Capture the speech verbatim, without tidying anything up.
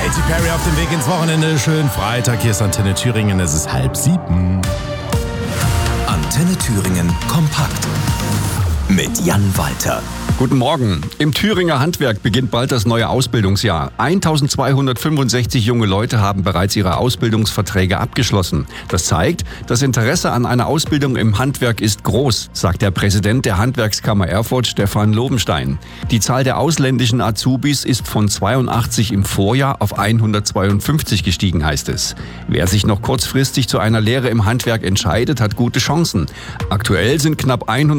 Katy Perry auf dem Weg ins Wochenende. Schönen Freitag, hier ist Antenne Thüringen, es ist halb sieben. Antenne Thüringen kompakt mit Jan Walter. Guten Morgen. Im Thüringer Handwerk beginnt bald das neue Ausbildungsjahr. eintausendzweihundertfünfundsechzig junge Leute haben bereits ihre Ausbildungsverträge abgeschlossen. Das zeigt, das Interesse an einer Ausbildung im Handwerk ist groß, sagt der Präsident der Handwerkskammer Erfurt, Stefan Lobenstein. Die Zahl der ausländischen Azubis ist von zweiundachtzig im Vorjahr auf hundertzweiundfünfzig gestiegen, heißt es. Wer sich noch kurzfristig zu einer Lehre im Handwerk entscheidet, hat gute Chancen. Aktuell sind knapp hundert